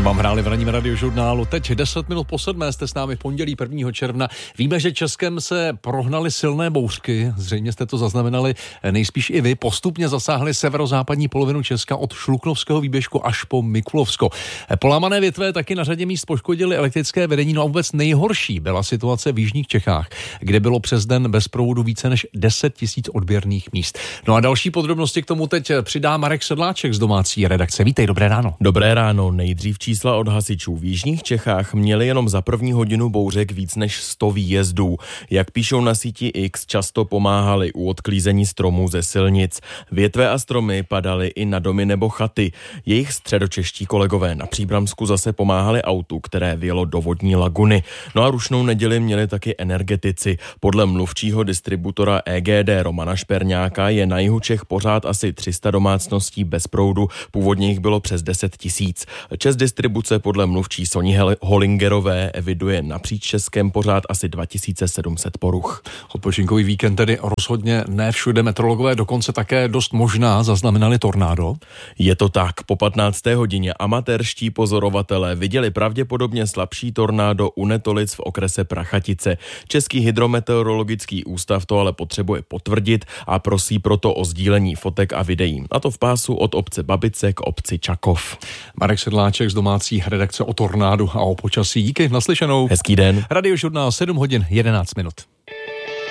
vám hráli v ranním radiožurnálu. Teď 10 minut po 7 jste s námi v pondělí 1. června. Víme, že Českem se prohnaly silné bouřky, zřejmě jste to zaznamenali nejspíš i vy. Postupně zasáhly severozápadní polovinu Česka od Šluknovského výběžku až po Mikulovsko. Polámané větve taky na řadě míst poškodily elektrické vedení, no a vůbec nejhorší byla situace v jižních Čechách, kde bylo přes den bez proudu více než 10 000 odběrných míst. No a další podrobnosti k tomu teď přidá Marek Sedláček z domácí redakce. Vítej, dobré ráno. Dobré ráno. Nejdřív čísla od hasičů. V jižních Čechách měli jenom za první hodinu bouřek víc než 100 výjezdů. Jak píšou na síti X, často pomáhali u odklízení stromů ze silnic. Větve a stromy padaly i na domy nebo chaty. Jejich středočeští kolegové na Příbramsku zase pomáhali autu, které vjelo do vodní laguny. No a rušnou neděli měli taky energetici. Podle mluvčího distributora EGD Romana Šperňáka je na jihu Čech pořád asi 300 domácností bez proudu. Původně jich bylo přes 10 000. Čes distribuce podle mluvčí Soni Holingerové eviduje napříč Českem pořád asi 2700 poruch. Odpočinkový víkend tedy rozhodně ne všude. Meteorologové dokonce také dost možná zaznamenali tornádo. Je to tak. Po 15. hodině amatérští pozorovatelé viděli pravděpodobně slabší tornádo u Netolic v okrese Prachatice. Český hydrometeorologický ústav to ale potřebuje potvrdit a prosí proto o sdílení fotek a videí. A to v pásu od obce Babice k obci Čakov. Marek Sedláček z domácí redakce o tornádu a o počasí. Díky, naslyšenou. Hezký den. Radiožurnál 7 hodin 11 minut.